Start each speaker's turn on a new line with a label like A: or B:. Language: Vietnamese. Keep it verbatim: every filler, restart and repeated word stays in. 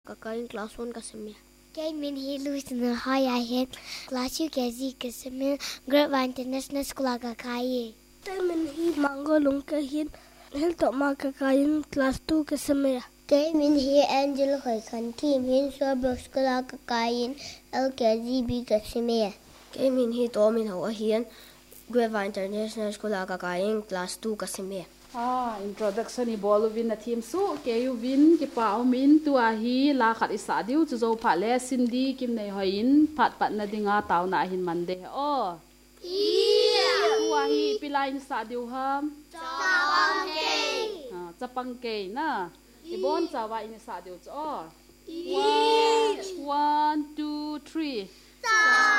A: Kakain class one kasimi.
B: Kay min hi Luis na haya hen class U K G kasimi Grade one International School kakaye.
A: Kay min hi mango lung kahin hel to ma kakain class two kasimi.
B: Kay min hi Angel Hoy kan team hin Sober School kakain L K G B kasimi.
A: Kay min hi to min ho hian Grade one International School kakain class two kasimi.
C: Ah, introduction ni bolu vin na team su ke yu vin ki pau min tu a hi la khat isa diu chu zo pha le Cindy kim nei hoin phat pat na dinga taw na hin mande o iya tu a hi pilain sa diu ham chawang ke ah chapang ke na ibon chawa in sa diu cho iya one two three